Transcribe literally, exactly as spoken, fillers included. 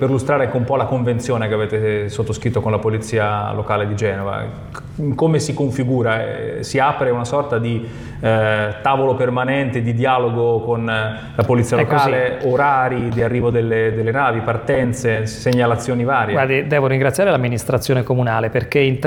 per illustrare anche un po' la convenzione che avete sottoscritto con la polizia locale di Genova. Come si configura? Eh, si apre una sorta di eh, tavolo permanente di dialogo con la polizia locale, orari di arrivo delle, delle navi, partenze, segnalazioni varie? Guardi, devo ringraziare l'amministrazione comunale perché in